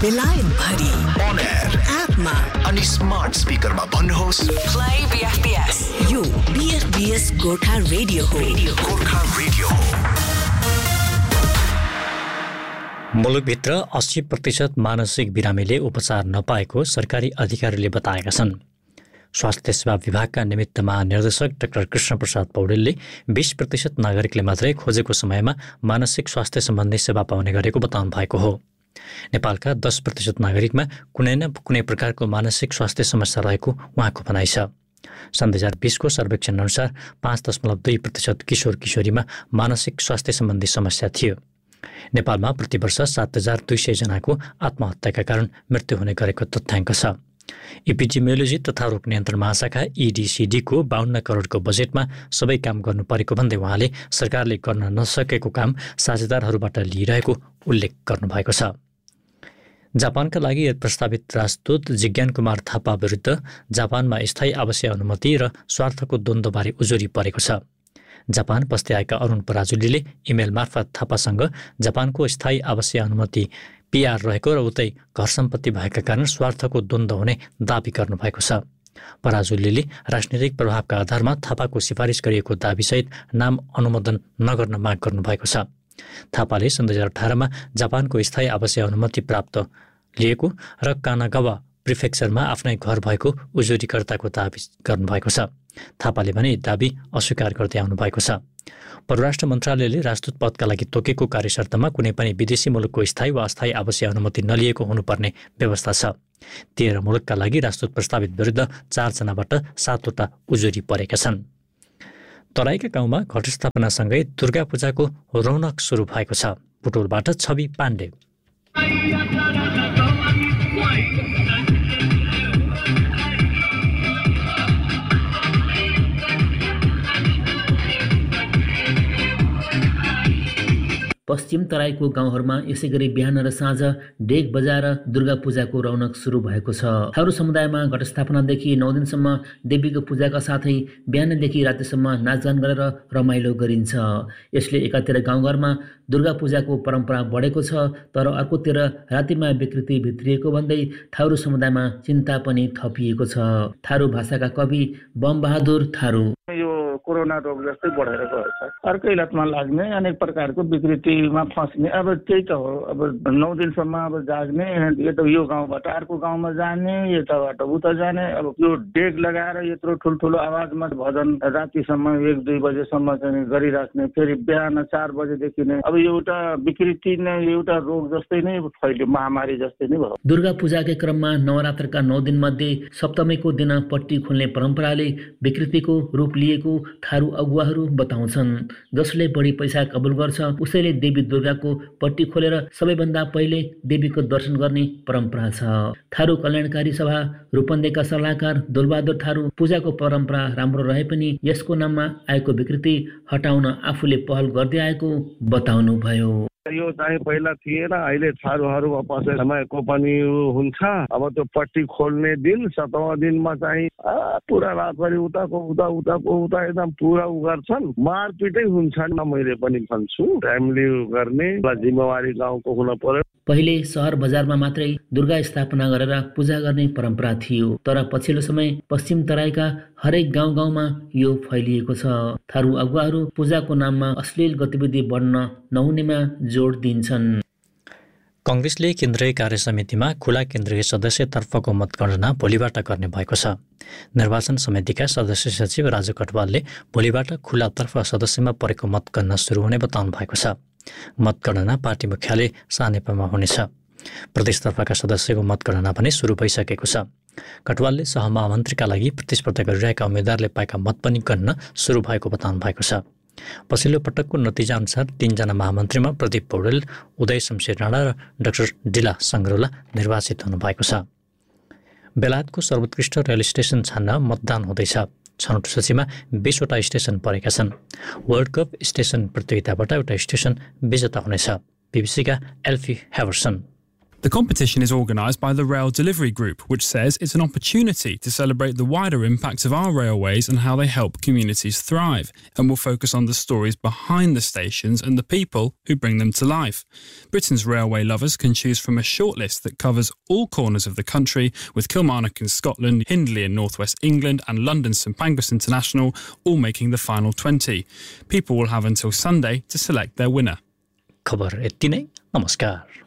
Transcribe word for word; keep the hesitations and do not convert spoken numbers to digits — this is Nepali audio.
बेलायत भरि on air एपमा अनि स्मार्ट स्पिकरमा भन्नुहोस् प्ले बीएफबीएस। यो बीएफबीएस गोर्खा रेडियो हो। गोर्खा रेडियो हो। मुलुकभित्र अस्सी प्रतिशत मानसिक बिरामीले उपचार नपाएको सरकारी अधिकारीले बताएका छन्। स्वास्थ्य सेवा विभागका निमित्त महानिर्देशक डाक्टर कृष्ण प्रसाद पौडेलले बीस प्रतिशत नागरिकले मात्रै खोजेको समयमा मानसिक स्वास्थ्य सम्बन्धी सेवा पाउने गरेको बताउनु भएको हो। नेपालका दस प्रतिशत नागरिकमा कुनै न कुनै प्रकारको मानसिक स्वास्थ्य समस्या रहेको उहाँको भनाइ छ। सन् दुई हजार बिसको सर्वेक्षण अनुसार पाँच दशमलव दुई प्रतिशत किशोर किशोरीमा मानसिक स्वास्थ्य सम्बन्धी समस्या थियो। नेपालमा प्रतिवर्ष सात हजार दुई सय जनाको आत्महत्याका कारण मृत्यु हुने गरेको तथ्याङ्क छ। इपिडेमियोलोजी तथा रोग नियन्त्रण महाशाखा इडिसिडीको बाहन्न करोडको बजेटमा सबै काम गर्नु परेको भन्दै उहाँले सरकारले गर्न नसकेको काम साझेदारहरूबाट लिइरहेको उल्लेख गर्नुभएको छ। जापानका लागि प्रस्तावित राजदूत जिज्ञान कुमार थापा विरुद्ध जापानमा स्थायी आवासीय अनुमति र स्वार्थको द्वन्द्वबारे उजुरी परेको छ। जापान बस्दै आएका अरुण पराजुलीले इमेल मार्फत थापासँग जापानको स्थायी आवासीय अनुमति पीआर रहेको र उतै घर सम्पत्ति भएका कारण स्वार्थको द्वन्द्व हुने दाबी गर्नुभएको छ। पराजुलीले राजनीतिक प्रभावका आधारमा थापाको सिफारिस गरिएको दाबीसहित नाम अनुमोदन नगर्न माग गर्नुभएको छ। थापाले सन् दुई हजार अठारमा जापानको स्थायी आवासीय अनुमति प्राप्त लिएको र कानागावा प्रिफेक्चरमा आफ्नै घर भएको उजुरीकर्ताको दाबी गर्नुभएको छ। थापाले भने दाबी अस्वीकार गर्दै आउनुभएको छ। परराष्ट्र मन्त्रालयले राजदूत पदका लागि तोकेको कार्यशर्तमा कुनै पनि विदेशी मुलुकको स्थायी वा अस्थायी आवासीय अनुमति नलिएको हुनुपर्ने व्यवस्था छ। तेह्र मुलुकका लागि राजदूत प्रस्तावित विरुद्ध चारजनाबाट सातवटा उजुरी परेका छन्। तराईका गाउँमा घटस्थापनासँगै दुर्गा पूजाको रौनक सुरु भएको छ। बुटोलबाट छवि पाण्डे। पश्चिम तराईको गाउँहरूमा यसै गरी बिहान र साँझ डेग बजाएर दुर्गा पूजाको रौनक सुरु भएको छ। थारू समुदायमा घटस्थापनादेखि नौ दिनसम्म देवीको पूजाका साथै बिहानदेखि रातिसम्म नाचगान गरेर रमाइलो गरिन्छ। यसले एकातिर गाउँघरमा दुर्गा पूजाको परम्परा बढेको छ, तर अर्कोतिर रातिमा विकृति भित्रिएको भन्दै थारू समुदायमा चिन्ता पनि थपिएको छ। थारू भाषाका कवि बम बहादुर थारू यो कोरोना रोग जस्तै बढेर गएको छ। अर्कै लतमा लाग्ने, अनेक प्रकारको विकृतिमा फस्ने। अब त्यही त हो। अब नौ दिनसम्म अब जाग्ने, यो त यो गाउँबाट अर्को गाउँमा जाने, यताबाट उता जाने। अब यो डेग लगाएर यत्रो ठुल्ठुलो आवाजमा भजन रातिसम्म एक दुई बजेसम्म चाहिँ गरिराख्ने, फेरि बिहान चार बजेदेखि नै अब एउटा विकृति नै एउटा रोग जस्तै नै फैल्यो, महामारी जस्तै नै भयो। दुर्गा पूजाकै क्रममा नवरात्रका नौ दिन मध्ये सप्तमीको दिन पट्टी खोल्ने परम्पराले विकृतिको रूप लिएको थारू अगुवाहरू बताउँछन्। जसले बढी पैसा कबुल गर्छ उसैले देवी दुर्गाको पट्टी खोलेर सबैभन्दा पहिले देवीको दर्शन गर्ने परम्परा छ। थारू कल्याणकारी सभा रूपन्देहीका सल्लाहकार दुलबहादुर थारू पूजाको परम्परा राम्रो रहे पनि यसको नाममा आएको विकृति हटाउन आफूले पहल गर्दै आएको बताउनु भयो। यो चाहिँ पहिला थिएन, अहिले थारूहरूमा पसे समयको पनि हुन्छ। अब त्यो पट्टी खोल्ने दिन सतौँ दिनमा चाहिँ पुरा रातभरि उताको उता उताको उता एकदम पुरा उ गर्छन्, मारपिटै हुन्छ। मैले पनि भन्छु फ्यामिली गर्ने जिम्मेवारी गाउँको हुन पर्यो। पहिले सहर बजारमा मात्रै दुर्गा स्थापना गरेर पूजा गर्ने परम्परा थियो, तर पछिल्लो समय पश्चिम तराईका हरेक गाउँ गाउँमा यो फैलिएको छ। थारू अगुवाहरू पूजाको नाममा अश्लील गतिविधि बढ्न नहुनेमा जोड दिन्छन्। कांग्रेसले केन्द्रीय कार्य समितिमा खुला केन्द्रीय सदस्यतर्फको मतगणना भोलिबाट गर्ने भएको छ। निर्वाचन समितिका सदस्य सचिव राजु कटवालले भोलिबाट खुलातर्फ सदस्यमा परेको मतगणना सुरु हुने बताउनु भएको छ। मतगणना पार्टी मुख्यालय सानेपामा हुनेछ। प्रदेशतर्फका सदस्यको मतगणना पनि सुरु भइसकेको छ। कटवालले सहमहामन्त्रीका लागि प्रतिस्पर्धा गरिरहेका उम्मेद्वारले पाएका मत पनि गणना सुरु भएको बताउनु भएको छ। पछिल्लो पटकको नतिजा अनुसार तीनजना महामन्त्रीमा प्रदीप पौडेल, उदय शमशेर राणा र डाक्टर डिला सङ्ग्रोला निर्वाचित हुनुभएको छ। बेलायतको सर्वोत्कृष्ट रेल स्टेसन छान्न मतदान हुँदैछ। छनौट सूचीमा बीसवटा स्टेसन परेका छन्। वर्ल्ड कप स्टेसन प्रतियोगिताबाट एउटा स्टेसन विजेता हुनेछ। बीबीसीका एल्फी हेभर्सन। The competition is organised by the Rail Delivery Group, which says it's an opportunity to celebrate the wider impacts of our railways and how they help communities thrive, and will focus on the stories behind the stations and the people who bring them to life. Britain's railway lovers can choose from a shortlist that covers all corners of the country, with Kilmarnock in Scotland, Hindley in northwest England and London St Pancras International all making the final twenty. People will have until Sunday to select their winner. खबर यति नै, नमस्कार.